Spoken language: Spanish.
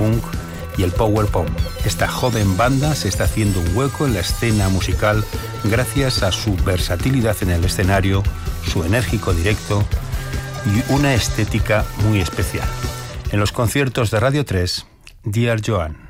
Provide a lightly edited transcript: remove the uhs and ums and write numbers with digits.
punk y el power pop. Esta joven banda se está haciendo un hueco en la escena musical gracias a su versatilidad en el escenario, su enérgico directo y una estética muy especial. En los conciertos de Radio 3, Dear Joan.